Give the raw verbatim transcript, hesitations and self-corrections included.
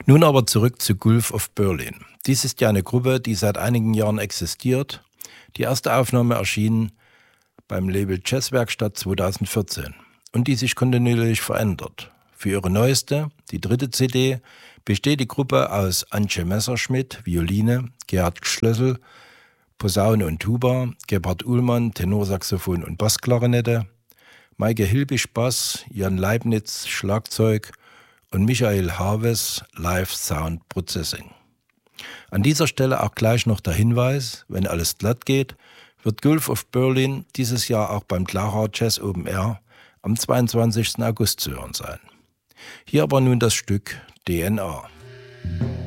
Nun aber zurück zu Gulf of Berlin. Dies ist ja eine Gruppe, die seit einigen Jahren existiert. Die erste Aufnahme erschien beim Label Jazzwerkstatt zweitausendvierzehn und die sich kontinuierlich verändert. Für ihre neueste, die dritte C D, besteht die Gruppe aus Antje Messerschmidt, Violine, Gerhard Schlössel, Posaune und Tuba, Gebhard Uhlmann, Tenorsaxophon und Bassklarinette, Maike Hilbig Bass, Jan Leibniz Schlagzeug und Michael Haves Live Sound Processing. An dieser Stelle auch gleich noch der Hinweis, wenn alles glatt geht, wird Gulf of Berlin dieses Jahr auch beim Glauchauer Jazz Open Air am zweiundzwanzigsten August zu hören sein. Hier aber nun das Stück D N A.